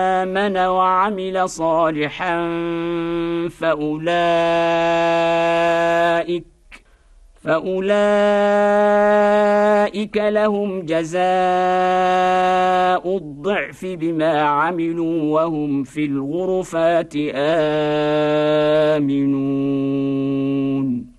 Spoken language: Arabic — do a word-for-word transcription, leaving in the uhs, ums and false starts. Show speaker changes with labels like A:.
A: آمن وعمل صالحا فأولئك فأولئك لهم جزاء الضعف بما عملوا وهم في الغرفات آمنون